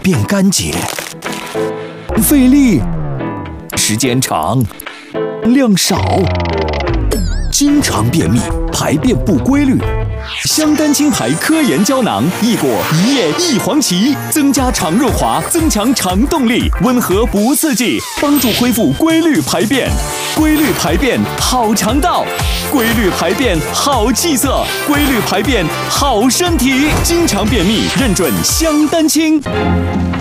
便干结，费力，时间长，量少，经常便秘，排便不规律。香丹清牌科研胶囊，一果一叶一黄芪，增加肠润滑，增强肠动力，温和不刺激，帮助恢复规律排便。规律排便好肠道，规律排便好气色，规律排便好身体。经常便秘，认准香丹清。